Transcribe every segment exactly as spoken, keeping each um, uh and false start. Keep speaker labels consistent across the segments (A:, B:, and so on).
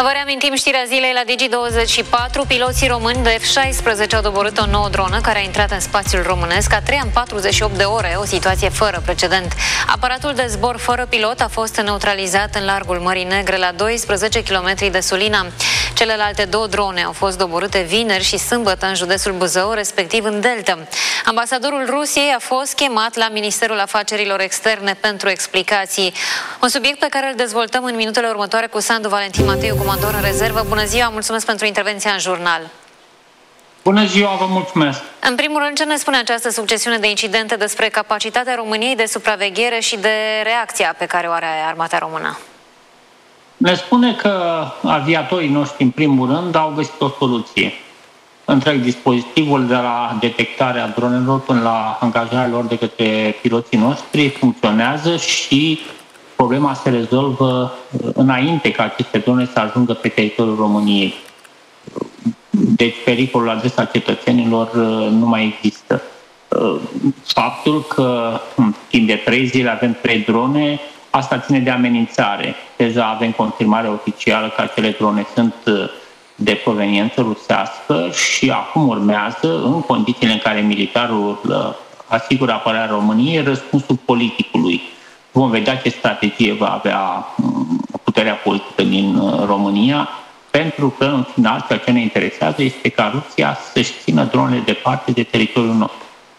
A: Vă reamintim știrea zilei la Digi douăzeci și patru. Piloții români de F șaisprezece au doborât o nouă dronă care a intrat în spațiul românesc a treia în patruzeci și opt de ore, o situație fără precedent. Aparatul de zbor fără pilot a fost neutralizat în largul Mării Negre la doisprezece kilometri de Sulina. Celelalte două drone au fost doborâte vineri și sâmbătă în județul Buzău, respectiv în Delta. Ambasadorul Rusiei a fost chemat la Ministerul Afacerilor Externe pentru explicații. Un subiect pe care îl dezvoltăm în minutele următoare cu Sandu Valentin Mateiu, comandor în rezervă. Bună ziua, mulțumesc pentru intervenția în jurnal.
B: Bună ziua, vă mulțumesc.
A: În primul rând, ce ne spune această succesiune de incidente despre capacitatea României de supraveghere și de reacția pe care o are armata română?
B: Ne spune că aviatorii noștri, în primul rând, au găsit o soluție. Întreg dispozitivul de la detectarea dronelor până la angajarea lor de către piloții noștri funcționează și problema se rezolvă înainte ca aceste drone să ajungă pe teritoriul României. Deci pericolul la adresa cetățenilor nu mai există. Faptul că timp de trei zile avem trei drone, asta ține de amenințare. Deja avem confirmare oficială că acele drone sunt de proveniență rusească și acum urmează, în condițiile în care militarul asigură apărarea României, răspunsul politicului. Vom vedea ce strategie va avea puterea politică din România, pentru că, în final, ceea ce ne interesează este ca Rusia să-și țină dronele departe de teritoriul nostru.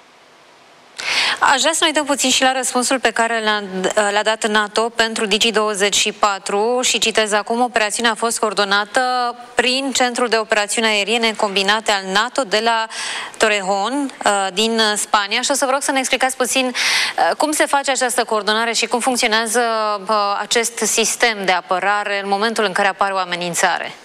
A: Aș vrea să ne uităm puțin și la răspunsul pe care l-a dat NATO pentru Digi douăzeci și patru și citez acum: operațiunea a fost coordonată prin Centrul de Operațiuni Aeriene Combinate al NATO de la Torrejon din Spania. Și o să vă rog să ne explicați puțin cum se face această coordonare și cum funcționează acest sistem de apărare în momentul în care apare o amenințare.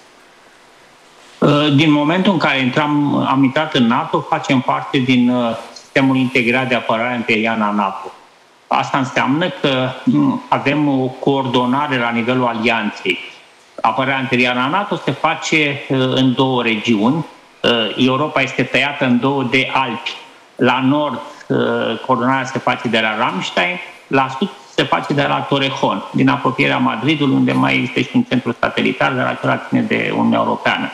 B: Din momentul în care intram, am intrat în NATO, facem parte din sistemul integrat de apărare antiaeriană a NATO. Asta înseamnă că avem o coordonare la nivelul alianței. Apărarea antiaeriană a NATO se face în două regiuni. Europa este tăiată în două de Alpi. La nord, coordonarea se face de la Ramstein, la sud se face de la Torrejon, din apropierea Madridului, unde mai există și un centru satelitar, dar acela ține de Uniunea Europeană.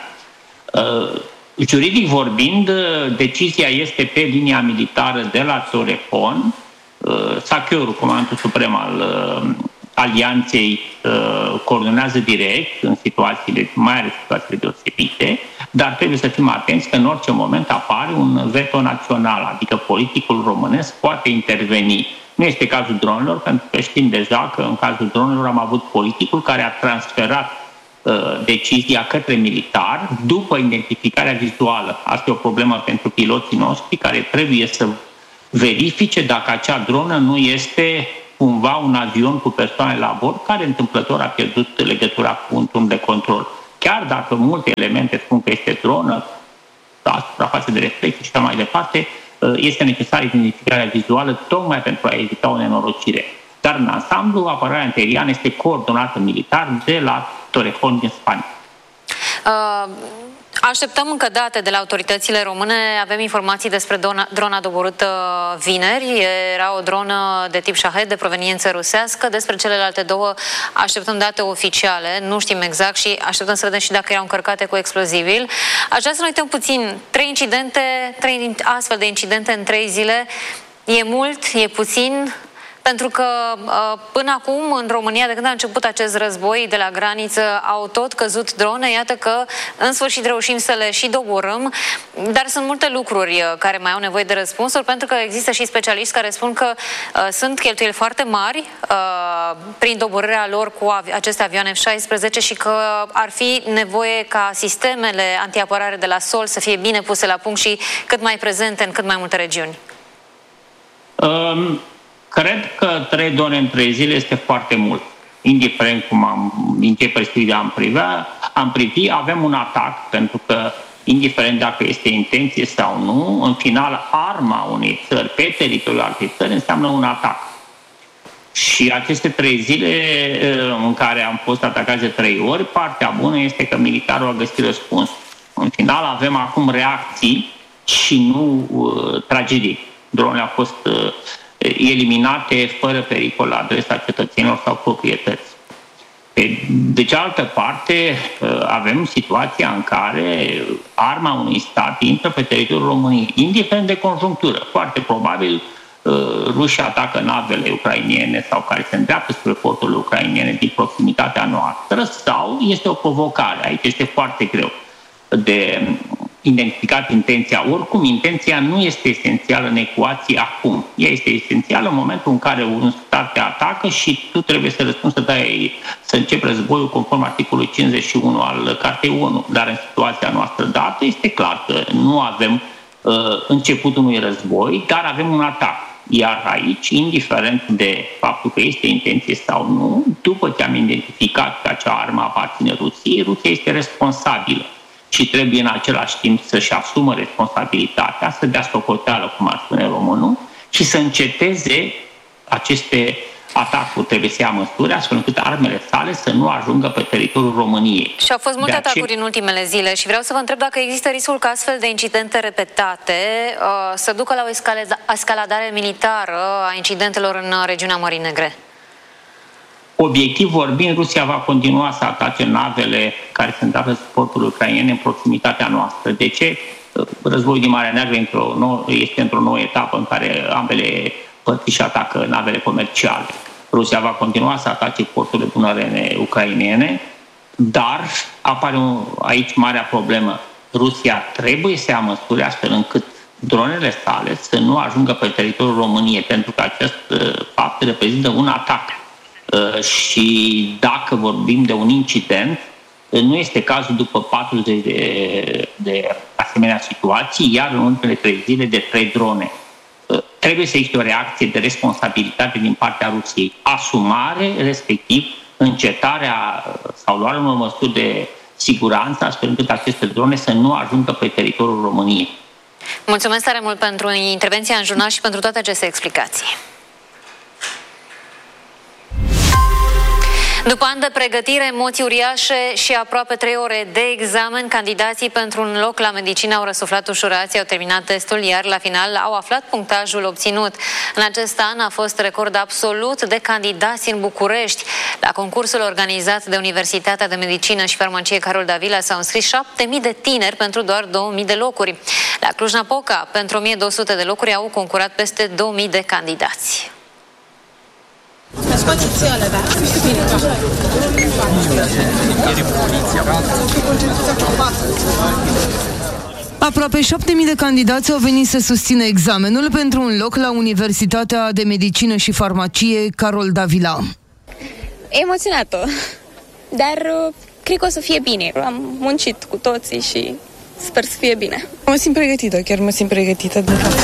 B: Juridic vorbind, decizia este pe linia militară de la Torrejon. SACEUR, Comandul Suprem al Alianței, coordonează direct în situațiile, mai ales situațiile deosebite, dar trebuie să fim atenți că în orice moment apare un veto național, adică politicul românesc poate interveni. Nu este cazul dronelor, pentru că știm deja că în cazul dronelor am avut politicul care a transferat decizia către militar după identificarea vizuală. Asta e o problemă pentru piloții noștri care trebuie să verifice dacă acea dronă nu este cumva un avion cu persoane la bord care întâmplător a pierdut legătura cu un turn de control. Chiar dacă multe elemente spun că este dronă, suprafață de reflexie și așa mai departe, este necesară identificarea vizuală tocmai pentru a evita o nenorocire. Dar în ansamblu, apărarea antiaeriană este coordonată militar de la Torrejon din Spania.
A: Uh, așteptăm încă date de la autoritățile române. Avem informații despre drona, drona doborâtă vineri. Era o dronă de tip Shahed de proveniență rusească. Despre celelalte două așteptăm date oficiale. Nu știm exact și așteptăm să vedem și dacă erau încărcate cu explozibil. Aș vrea să ne uităm puțin. Trei incidente, trei astfel de incidente în trei zile. E mult? E puțin? Pentru că până acum în România, de când a început acest război de la graniță, au tot căzut drone. Iată că în sfârșit reușim să le și doborâm, dar sunt multe lucruri care mai au nevoie de răspunsuri, pentru că există și specialiști care spun că uh, sunt cheltuieli foarte mari uh, prin doborârea lor cu avi- aceste avioane F șaisprezece și că ar fi nevoie ca sistemele antiapărare de la sol să fie bine puse la punct și cât mai prezente în cât mai multe regiuni.
B: Um... Cred că trei drone în trei zile este foarte mult. Indiferent cum am, din ce perspectivă am privea, am privi, avem un atac, pentru că, indiferent dacă este intenție sau nu, în final, arma unei țări pe teritoriul altei țări înseamnă un atac. Și aceste trei zile în care am fost atacați de trei ori, partea bună este că militarul a găsit răspuns. În final, avem acum reacții și nu uh, tragedii. Dronele au fost uh, eliminate fără pericol la adresa cetățenilor sau proprietăți. Pe de cealaltă parte, avem situația în care arma unui stat intră pe teritoriul României, indiferent de conjunctură. Foarte probabil rușii atacă navele ucrainene sau care se îndreaptă spre porturile ucrainene din proximitatea noastră sau este o provocare. Aici este foarte greu de identificat intenția. Oricum, intenția nu este esențială în ecuație acum. Ea este esențială în momentul în care un stat te atacă și tu trebuie să răspunzi, să, dai, să începi războiul conform articolului cincizeci și unu al Cartei unu. Dar în situația noastră dată este clar că nu avem uh, începutul unui război, dar avem un atac. Iar aici, indiferent de faptul că este intenție sau nu, după ce am identificat că acea armă aparține Rusiei, Rusia este responsabilă și trebuie în același timp să-și asumă responsabilitatea, să dea socoteală, cum ar spune românul, și să înceteze aceste atacuri. Trebuie să ia măsuri astfel încât armele sale să nu ajungă pe teritoriul României.
A: Și au fost multe de atacuri ace... în ultimele zile și vreau să vă întreb dacă există riscul ca astfel de incidente repetate uh, să ducă la o escaladare militară a incidentelor în regiunea Mării Negre.
B: Obiectiv vorbind, Rusia va continua să atace navele care se îndreaptă spre porturile ucrainene în proximitatea noastră. De ce? Războiul din Marea Neagră într-o nouă, este într-o nouă etapă în care ambele părți își atacă navele comerciale. Rusia va continua să atace porturile dunărene ucrainene, dar apare un, aici marea problemă. Rusia trebuie să ia măsuri astfel încât dronele sale să nu ajungă pe teritoriul României, pentru că acest fapt reprezintă un atac. Și dacă vorbim de un incident, nu este cazul după patruzeci de, de asemenea situații, iar în ultimele trei zile de trei drone. Trebuie să existe o reacție de responsabilitate din partea Rusiei, asumare, respectiv încetarea sau luarea unor măsuri de siguranță, astfel încât aceste drone să nu ajungă pe teritoriul României.
A: Mulțumesc tare mult pentru intervenția în jurnal și pentru toate aceste explicații. După ani de pregătire, emoții uriașe și aproape trei ore de examen, candidații pentru un loc la medicină au răsuflat ușurații, au terminat testul, iar la final au aflat punctajul obținut. În acest an a fost record absolut de candidați în București. La concursul organizat de Universitatea de Medicină și Farmacie Carol Davila s-au înscris șapte mii de tineri pentru doar două mii de locuri. La Cluj-Napoca, pentru o mie două sute de locuri, au concurat peste două mii de candidați.
C: Aproape șapte mii de candidați au venit să susțină examenul pentru un loc la Universitatea de Medicină și Farmacie Carol Davila.
D: Emoționată, dar cred că o să fie bine. Am muncit cu toții și sper să fie bine.
E: Mă simt pregătită, chiar mă simt pregătită de fapt.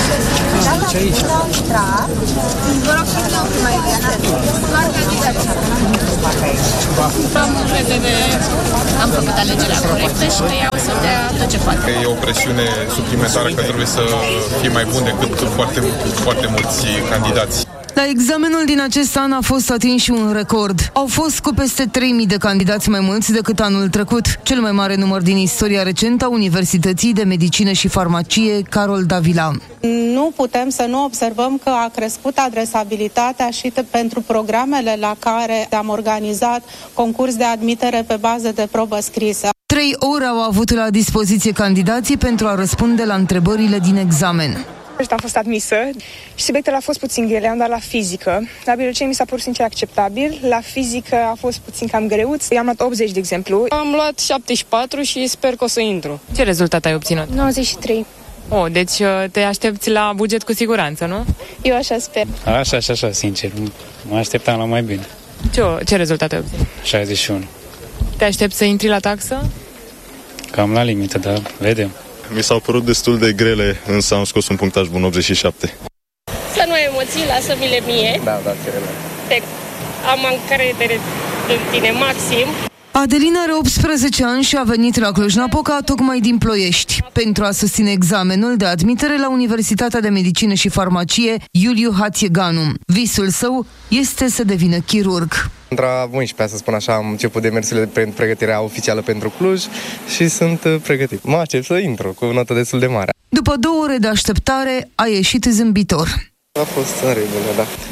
F: Am încredere, am făcut alegerea corectă și că ea o să dea tot ce poate.
G: E o presiune suplimentară că trebuie să fie mai bun decât foarte, foarte mulți candidați.
C: La examenul din acest an a fost atins și un record. Au fost cu peste trei mii de candidați mai mulți decât anul trecut, cel mai mare număr din istoria recentă a Universității de Medicină și Farmacie Carol Davila.
H: Nu putem să nu observăm că a crescut adresabilitatea și pentru programele la care am organizat concurs de admitere pe bază de probă scrisă.
C: Trei ore au avut la dispoziție candidații pentru a răspunde la întrebările din examen.
E: Am fost admisă și subiectele au fost puțin grele, am dat la fizică. La biologie mi s-a părut sincer acceptabil, la fizică a fost puțin cam greuț. I-am luat optzeci, de exemplu.
I: Am luat șaptezeci și patru și sper că o să intru. Ce rezultat ai obținut?
D: nouăzeci și trei.
I: Oh, deci te aștepți la buget cu siguranță, nu?
D: Eu așa sper.
J: Așa, așa, așa, sincer. Mă așteptam la mai bine.
I: Ce, ce rezultat ai obținut?
J: șaizeci și unu.
I: Te aștepți să intri la taxă?
J: Cam la limită, dar vedem.
G: Mi s-au părut destul de grele, însă am scos un punctaj bun, optzeci și șapte.
F: Să nu ai emoții, lasă-mi-le mie.
J: Da, da,
F: Te am încredere în tine maxim.
C: Adelina are optsprezece ani și a venit la Cluj-Napoca tocmai din Ploiești pentru a susține examenul de admitere la Universitatea de Medicină și Farmacie Iuliu Hațieganu. Visul său este să devină chirurg.
K: Între unsprezecea, să spun așa, am început demersurile pentru pregătirea oficială pentru Cluj și sunt pregătit. Mă aștept să intru cu o notă destul de mare.
C: După două ore de așteptare, a ieșit zâmbitor.
K: A fost în regulă, da.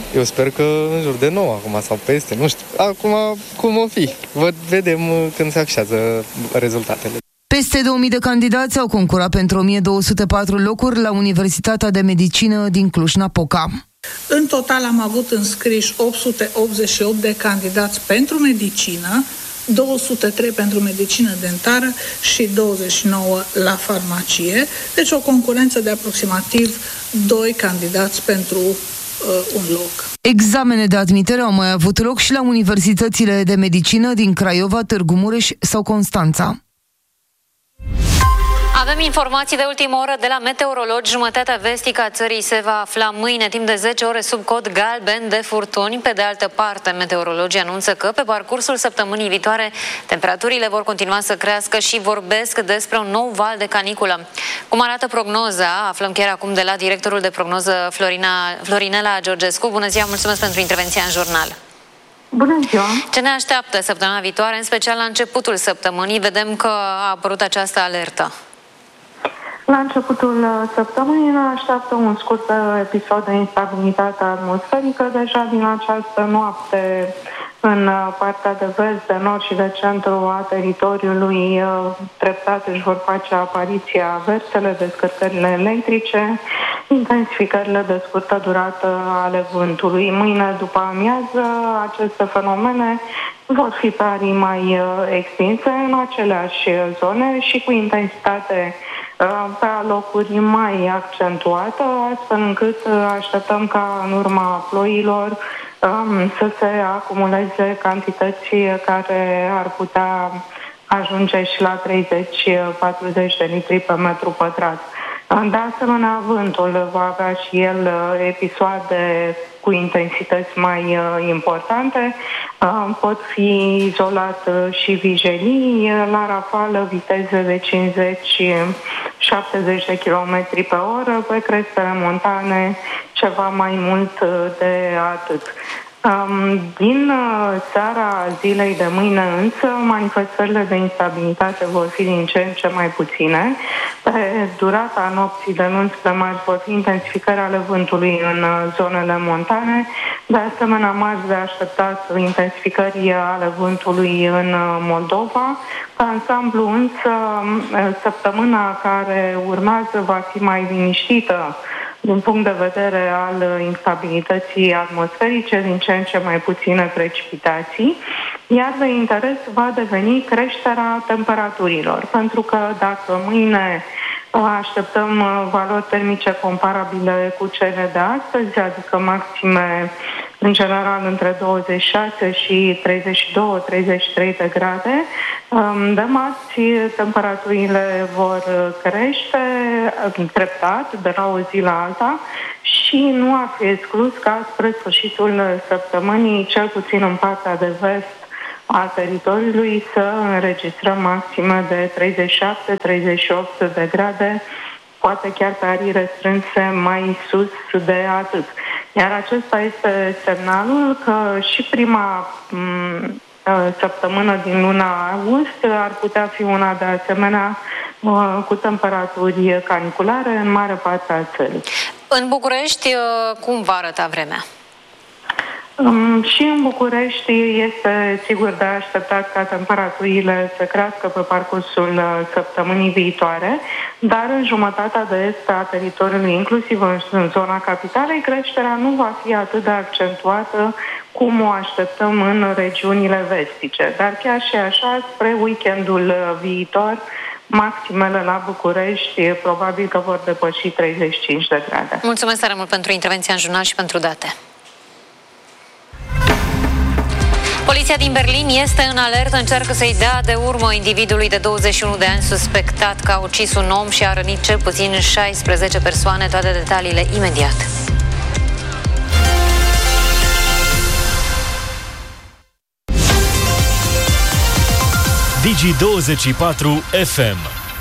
K: Eu sper că în jur de nouă acum sau peste, nu știu. Acum cum o fi? Vă vedem când se afișează rezultatele.
C: Peste două mii de candidați au concurat pentru o mie două sute patru locuri la Universitatea de Medicină din Cluj-Napoca.
L: În total am avut înscriși opt sute optzeci și opt de candidați pentru medicină, două sute trei pentru medicină dentară și douăzeci și nouă la farmacie, deci o concurență de aproximativ doi candidați pentru uh, un loc.
C: Examene de admitere au mai avut loc și la universitățile de medicină din Craiova, Târgu Mureș sau Constanța.
A: Avem informații de ultimă oră de la meteorologi. Jumătatea vestică a țării se va afla mâine timp de zece ore sub cod galben de furtuni. Pe de altă parte, meteorologii anunță că pe parcursul săptămânii viitoare temperaturile vor continua să crească și vorbesc despre un nou val de caniculă. Cum arată prognoza? Aflăm chiar acum de la directorul de prognoză Florina, Florinela Georgescu. Bună ziua, mulțumesc pentru intervenția în jurnal.
M: Bună ziua!
A: Ce ne așteaptă săptămâna viitoare, în special la începutul săptămânii? Vedem că a apărut această alertă.
M: La începutul săptămânii ne așteaptă un scurt episod de instabilitate atmosferică. Deja din această noapte, în partea de vest, de nord și de centru a teritoriului, treptat își vor face apariția versele, descărcările electrice, intensificările de scurtă durată ale vântului. Mâine, după amiază, aceste fenomene vor fi pe arii mai extinse în aceleași zone și cu intensitate pe locuri mai accentuată, astfel încât așteptăm ca în urma ploilor să se acumuleze cantități care ar putea ajunge și la treizeci patruzeci de litri pe metru pătrat. De asemenea, vântul va avea și el episoade cu intensități mai importante. Pot fi izolat și vijelii la rafală, viteze de cincizeci șaptezeci de kilometri pe oră, pe crestele montane ceva mai mult de atât. Din seara zilei de mâine însă, manifestările de instabilitate vor fi din ce în ce mai puține. Pe durata nopții de luni spre marți vor fi intensificări ale vântului în zonele montane, de asemenea marți de așteptat intensificări ale vântului în Moldova. Pe ansamblu însă, săptămâna care urmează va fi mai liniștită din punct de vedere al instabilității atmosferice, din ce în ce mai puține precipitații, iar de interes va deveni creșterea temperaturilor, pentru că dacă mâine așteptăm valori termice comparabile cu cele de astăzi, adică maxime în general între douăzeci și șase și treizeci și doi treizeci și trei de grade. De marți temperaturile vor crește treptat de la o zi la alta și nu ar fi exclus ca spre sfârșitul săptămânii, cel puțin în partea de vest a teritoriului, să înregistrăm maxime de treizeci și șapte treizeci și opt de grade, poate chiar pe arii restrânse mai sus de atât. Iar acesta este semnalul că și prima m- săptămână din luna august ar putea fi una de asemenea cu temperaturi caniculare în mare parte a țării.
A: În București, cum va arăta vremea?
M: Um, și în București este sigur de așteptat ca temperaturile să crească pe parcursul uh, săptămânii viitoare, dar în jumătatea de est a teritoriului, inclusiv în, în zona capitalei, creșterea nu va fi atât de accentuată cum o așteptăm în regiunile vestice. Dar chiar și așa, spre weekendul uh, viitor, maximele la București probabil că vor depăși treizeci și cinci de grade.
A: Mulțumesc tare mult pentru intervenția în jurnal și pentru date. Poliția din Berlin este în alertă, încearcă să-i dea de urmă individului de douăzeci și unu de ani suspectat că a ucis un om și a rănit cel puțin șaisprezece persoane. Toate detaliile imediat.
N: Digi douăzeci și patru F M.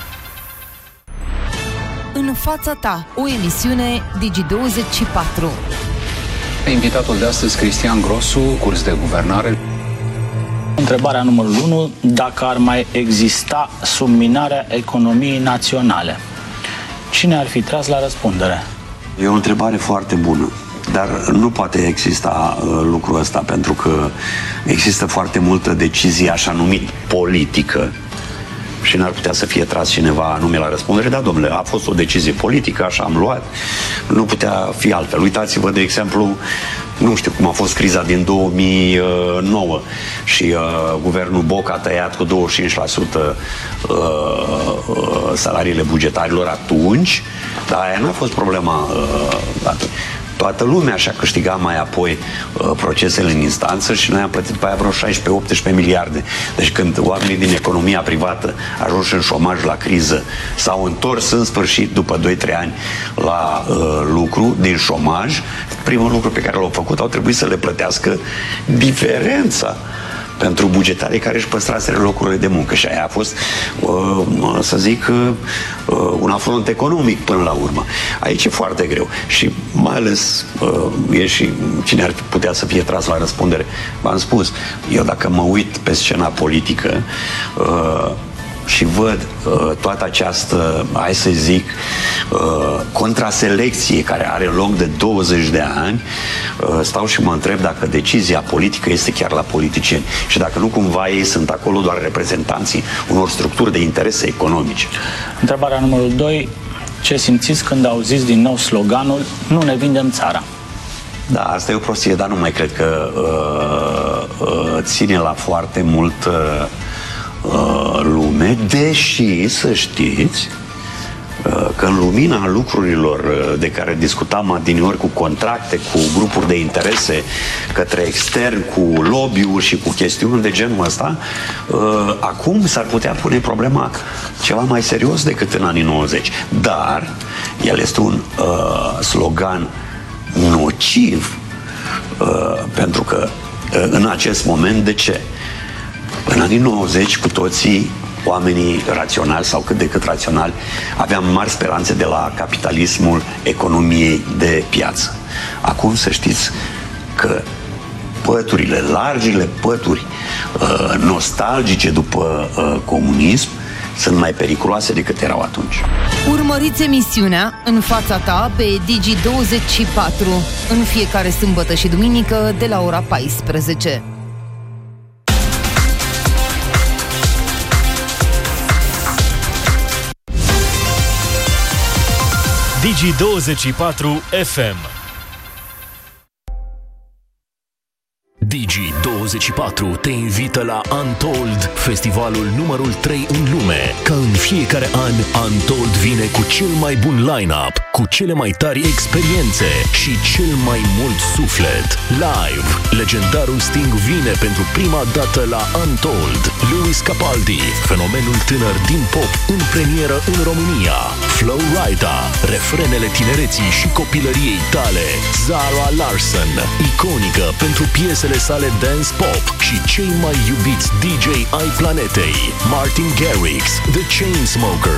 C: În fața ta, o emisiune Digi douăzeci și patru.
O: Invitatul de astăzi, Cristian Grosu, curs de guvernare.
P: Întrebarea numărul unu, dacă ar mai exista subminarea economiei naționale, cine ar fi tras la răspundere?
Q: E o întrebare foarte bună, Dar nu poate exista uh, lucrul ăsta, pentru că există foarte multă decizie așa numit politică și n-ar putea să fie tras cineva anume la răspundere. Da, domnule, a fost o decizie politică, așa am luat, nu putea fi altfel. Uitați-vă, de exemplu, nu știu cum a fost criza din două mii nouă și uh, guvernul Boc a tăiat cu douăzeci și cinci la sută uh, uh, salariile bugetarilor atunci, dar aia n-a fost problema uh, toată lumea și-a câștigat mai apoi uh, procesele în instanță și noi am plătit pe aia vreo șaisprezece optsprezece miliarde. Deci când oamenii din economia privată ajunși în șomaj la criză s-au întors în sfârșit după doi trei ani la uh, lucru din șomaj, primul lucru pe care l-au făcut au trebuit să le plătească diferența pentru bugetarii care își păstraseră locurile de muncă. Și aia a fost, uh, să zic, uh, un afront economic până la urmă. Aici e foarte greu. Și mai ales uh, e și cine ar putea să fie tras la răspundere. V-am spus, eu dacă mă uit pe scena politică uh, și văd uh, toată această, hai să zic, uh, contraselecție care are loc de douăzeci de ani, uh, stau și mă întreb dacă decizia politică este chiar la politicieni și dacă nu cumva ei sunt acolo doar reprezentanții unor structuri de interese economice.
P: Întrebarea numărul doi. Ce simțiți când auziți din nou sloganul "Nu ne vindem țara"?
Q: Da, asta e o prostie, dar nu mai cred că uh, uh, ține la foarte mult uh, lume, deși să știți că în lumina lucrurilor de care discutam adineori, cu contracte, cu grupuri de interese către extern, cu lobby-uri și cu chestiuni de genul ăsta, acum s-ar putea pune problema ceva mai serios decât în anii nouăzeci. Dar el este un uh, slogan nociv uh, pentru că uh, în acest moment, de ce? În anii nouăzeci, cu toții, oamenii raționali sau cât de cât raționali, aveam mari speranțe de la capitalismul economiei de piață. Acum să știți că păturile, largile pături uh, nostalgice după uh, comunism sunt mai periculoase decât erau atunci.
C: Urmăriți emisiunea În fața ta pe Digi douăzeci și patru în fiecare sâmbătă și duminică de la ora paisprezece.
N: Digi douăzeci și patru F M. Digi douăzeci și patru te invită la Untold, festivalul numărul trei în lume. Ca în fiecare an, Untold vine cu cel mai bun line-up, cu cele mai tari experiențe și cel mai mult suflet. Live, legendarul Sting vine pentru prima dată la Untold. Lewis Capaldi, fenomenul tânăr din pop, în premieră în România. Flo Rida, refrenele tinereții și copilăriei tale. Zara Larsson, iconică pentru piesele sale dance pop și cei mai iubiți D J ai planetei. Martin Garrix, The Chainsmokers,